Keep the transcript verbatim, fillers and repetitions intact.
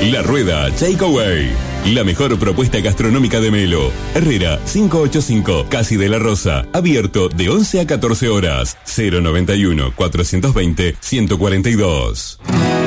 La Rueda Takeaway. La mejor propuesta gastronómica de Melo. Herrera cinco ochenta y cinco, Casi de la Rosa. Abierto de once a catorce horas. cero noventa y uno, cuatrocientos veinte, ciento cuarenta y dos.